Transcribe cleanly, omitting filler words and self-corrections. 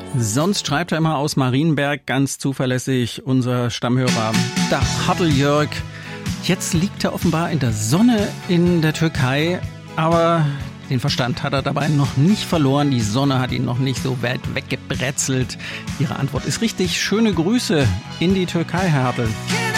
Sonst schreibt er immer aus Marienberg, ganz zuverlässig, unser Stammhörer, der Hartl-Jörg. Jetzt liegt er offenbar in der Sonne in der Türkei, aber den Verstand hat er dabei noch nicht verloren. Die Sonne hat ihn noch nicht so weit weggebrezelt. Ihre Antwort ist richtig. Schöne Grüße in die Türkei, Herr Hartl.